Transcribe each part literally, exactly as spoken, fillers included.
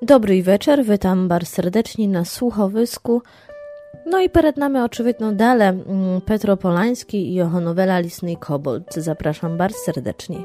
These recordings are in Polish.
Dobry wieczór, witam bardzo serdecznie na słuchowisku. No i przed nami oczywiście dalej Petro Polański i jeho nowela Lisny kobold. Zapraszam bardzo serdecznie.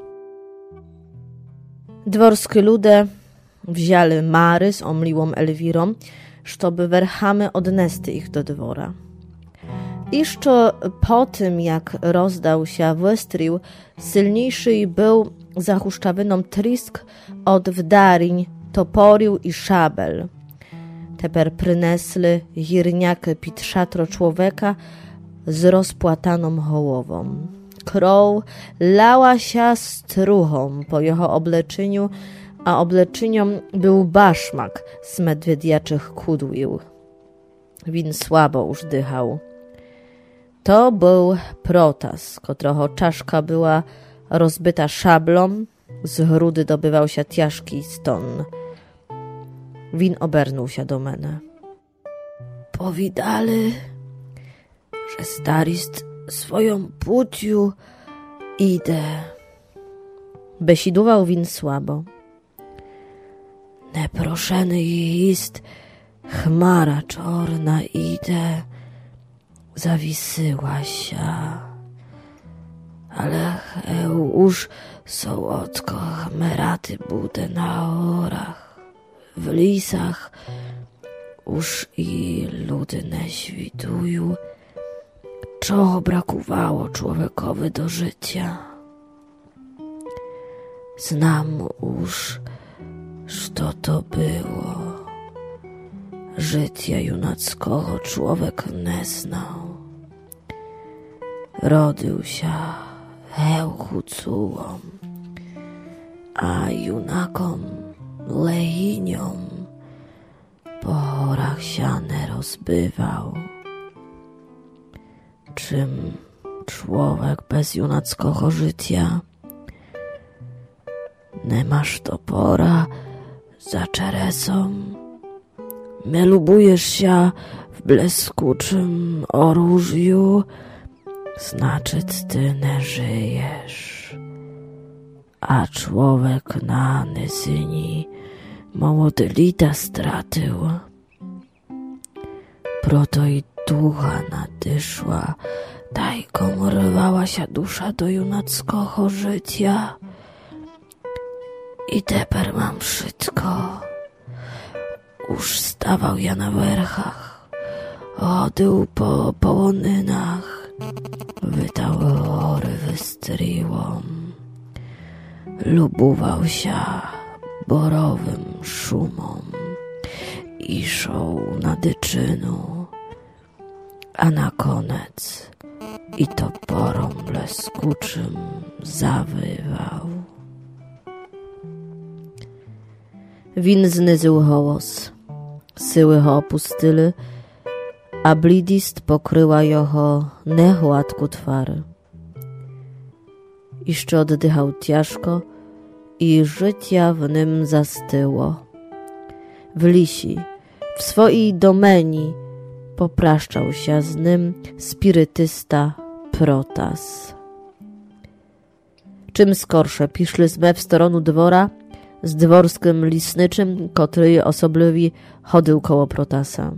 Dworskie ludy wzięli Mary z omliłą Elwirą, żeby werchamy odnesty ich do dwora. Jeszcze po tym, jak rozdał się wystrzał, silniejszy był za huszczawyną trysk od wdariń, toporił i szabel. Teper przynesli jirniakę pід szatro człowieka z rozpłataną hołową. Krow lała się struchą po jego obleczeniu, a obleczynią był baszmak z medwiedjaczych kudł. Win słabo już dychał. To był Protas, którego czaszka była rozbyta szablą, z grudy dobywał się ciężki ston. Win obernął się do mene. Powidali, że starist swoją płciu idę. Besidował Win słabo. Neproszeny jest chmara czorna idę, zawisyła się. Ale już sołodko chmeraty budę na orach. W lisach już i ludy nie świtują, czego brakowało człowiekowi do życia. Znam już, co to było. Życia junackiego człowiek nie znał. Rodził się hełchucułom, a junakom lejiniom po horach siane rozbywał. Czym człowiek bez junackiego życia? Nie masz topora za czeresą, nie lubujesz się w bleskuczym orужju, znaczy ty nie żyjesz. A człowiek na Nysyni młody lita stratył. Proto i ducha nadyszła, tajką rwała się dusza do junackiego życia. I teper mam wszystko. Już stawał ja na werchach, chodził po połonynach, wytały hory wystryłom. Lubował się borowym szumom i szał na dyczynu, a na koniec i toporą bleskuczym zawywał. Win znyzył hołos, syły ho opustyly, a blidist pokryła jeho nehładku twary. Jeszcze oddychał ciężko i życia w nim zastyło. W lisi, w swojej domeni popraszczał się z nim spirytysta Protas. Czym skorsze piszli sme w stronę dwora z dworskim lisnyczym, który osobliwi chodził koło Protasa.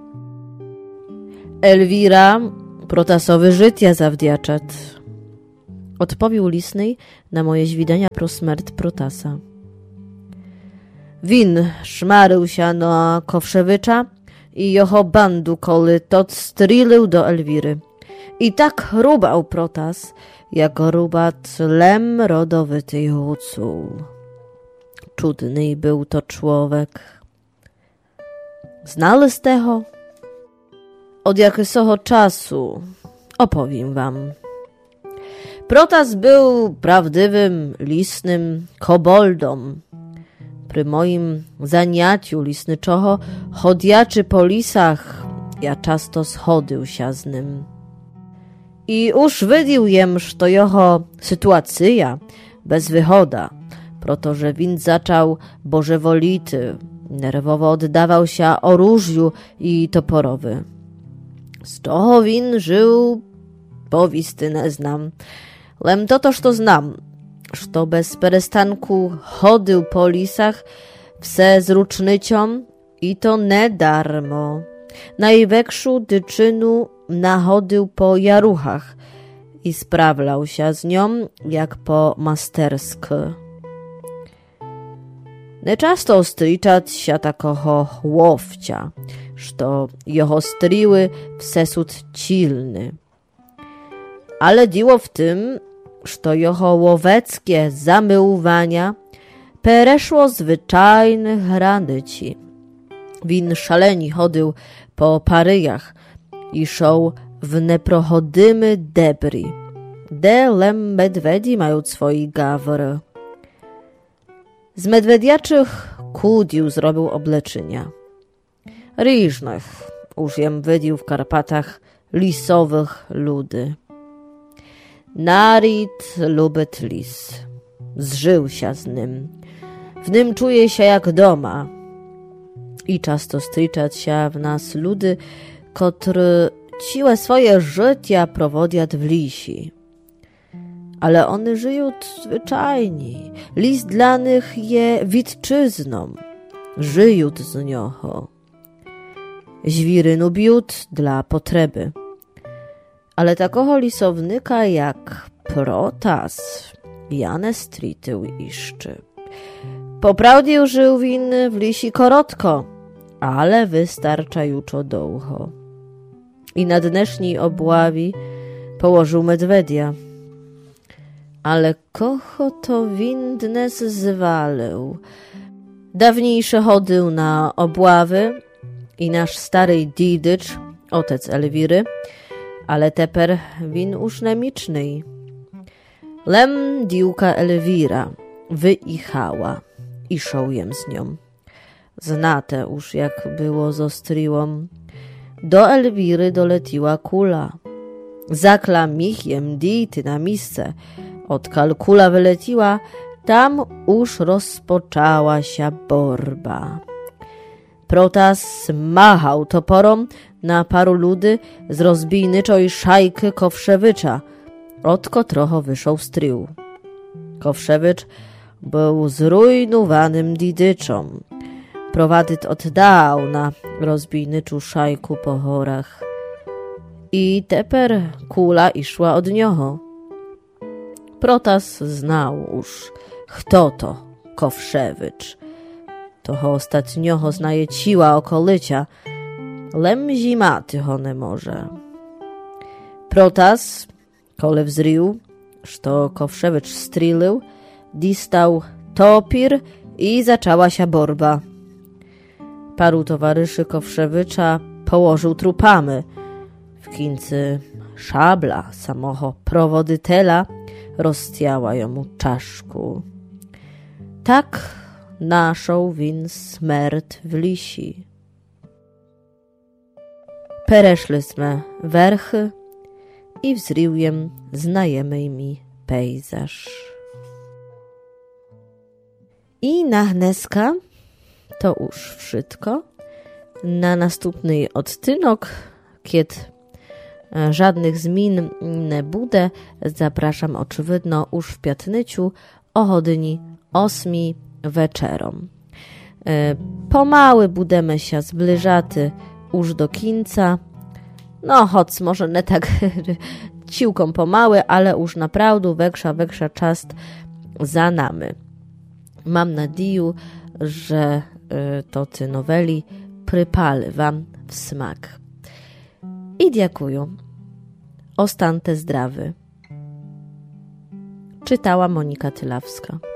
Elwira Protasowy życia zawdziaczat. Odpowiedział lisnej na moje zwidania pro śmierć Protasa. Win szmarył się na Kowszewycza i jeho bandu, koli tot strylił do Elwiry. I tak rubał Protas, jak ruba tlem rodowy tej hucuł. Czudny był to człowiek. Znali z tego? Od jakiegoś czasu opowiem wam. Protas był prawdziwym, lisnym koboldom. Przy moim zaniaciu lisnyczoho chodjaczy po lisach, ja często schodził się z nim. I już widził jem, że to jeho sytuacja bez wychoda, proto że win zaczął bożewolity, nerwowo oddawał się orужju i toporowy. Z toho win żył, powisty nie znam, lem to toż to znam, że bez perestanku chodził po lisach, wse zrucznyciom i to ne darmo. Najwekšu dyczynu nachodył po jaruchach i sprawlał się z nią jak po mastersk. Nečasto stričać się takoho łowcia, što jeho striły wsesud cilny. Ale diło w tym, što jeho łoweckie zamyłwania pereszło zwyczajnych granyci. Win szaleni chodył po paryjach i szał w neprochodymy debri, de lem medwedi mają swoi gawr. Z medwediaczych kudił zrobił obleczynia. Różnych już jem wydił w Karpatach lisowych ludy. Narid lubet lis. Zżył się z nim. W nim czuje się jak doma. I często striczać się w nas ludy, które ciłe swoje życia prowodziat w lisi. Ale one żyją zwyczajni. Lis dla nich je witczyzną. Żyją z nioho. Żwiry nubiut dla potrzeby. Ale takoho lisownyka jak Protas ja ne stritył iszczy. Poprawdzie żył win w lisi korotko, ale wystarczajuczo długo. I na dneszni obławi położył medwedia. Ale kocho to win dnes zwalił. Dawniejszy chodył na obławy i nasz stary didycz, otec Elwiry, ale teper win już nemiczny. Lem diłka Elwira wyjechała i szołjem z nią. Znate już jak było z ostriłą. Do Elwiry doletiła kula. Zakla michiem dity na miejsce. Odkal kula wyleciła, tam już rozpoczęła się borba. Protas machał toporą na paru ludy z rozbijnyczoj szajky Kowszewycza, odko trochę wyszł strył. Kowszewicz był zrujnowanym didyczą. Prowadyt oddał na rozbijnyczu szajku po chorach. I teper kula išła od nioho. Protas znał już, kto to Kowszewicz. Toho ostatnioho znajeciła okolicia, lem zimaty one może. Protas, kole wzrył, što Kowszewicz strylił, distał topir i zaczęła się borba. Paru towaryszy Kowszewicza położył trupamy. W kincy szabla samoho prowodytela roztiała jemu czaszku. Tak naszą win smert w lisi. Pereszliśmy werchy i wzryłem znajemy mi pejzaż. I na hneska to już wszystko. Na następny odtynok, kiedy żadnych zmian nie bude, zapraszam oczywidno już w piatnyciu o godzinie ósmej wieczerom. Pomały budemy się zbliżaty już do końca. No, choć może nie tak ciłką pomały, ale już naprawdę większa, większa czas za nami. Mam nadzieję, że to ty noweli przypali wam w smak. I dziękuję. Ostańcie zdrowi. Czytała Monika Tylawska.